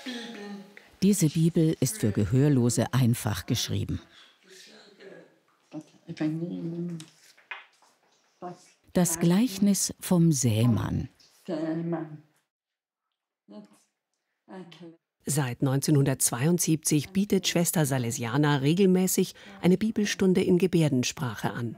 Diese Bibel ist für Gehörlose einfach geschrieben. Das Gleichnis vom Sämann. Seit 1972 bietet Schwester Salesiana regelmäßig eine Bibelstunde in Gebärdensprache an.